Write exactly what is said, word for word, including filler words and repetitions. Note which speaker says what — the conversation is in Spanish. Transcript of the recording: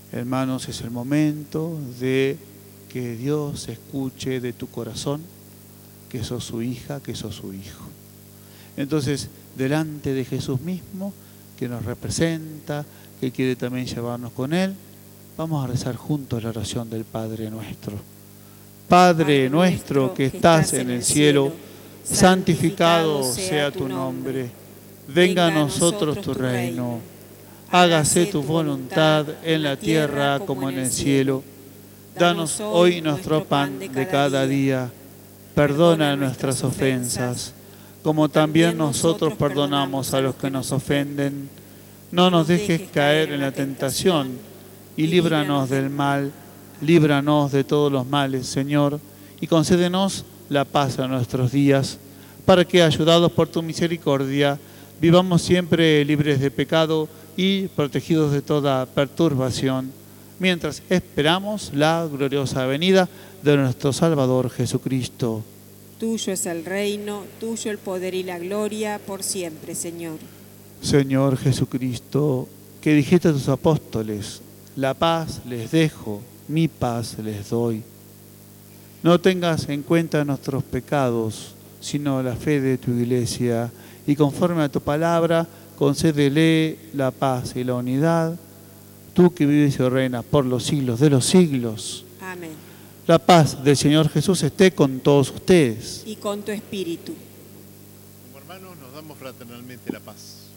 Speaker 1: Hermanos, es el momento de que Dios escuche de tu corazón que sos su hija, que sos su hijo. Entonces, delante de Jesús mismo, que nos representa, que quiere también llevarnos con Él, vamos a rezar juntos la oración del Padre Nuestro. Padre nuestro que estás en el cielo, santificado sea tu nombre. Venga a nosotros tu reino. Hágase tu voluntad en la tierra como en el cielo. Danos hoy nuestro pan de cada día. Perdona nuestras ofensas, como también nosotros perdonamos a los que nos ofenden. No nos dejes caer en la tentación y líbranos del mal. Líbranos de todos los males, Señor, y concédenos la paz a nuestros días, para que, ayudados por tu misericordia, vivamos siempre libres de pecado y protegidos de toda perturbación, mientras esperamos la gloriosa venida de nuestro Salvador Jesucristo.
Speaker 2: Tuyo es el reino, tuyo el poder y la gloria, por siempre, Señor.
Speaker 1: Señor Jesucristo, que dijiste a tus apóstoles, la paz les dejo, mi paz les doy. No tengas en cuenta nuestros pecados, sino la fe de tu Iglesia, y conforme a tu palabra, concédele la paz y la unidad, tú que vives y reinas por los siglos de los siglos.
Speaker 2: Amén.
Speaker 1: La paz del Señor Jesús esté con todos ustedes.
Speaker 2: Y con tu espíritu.
Speaker 3: Como hermanos nos damos fraternalmente la paz.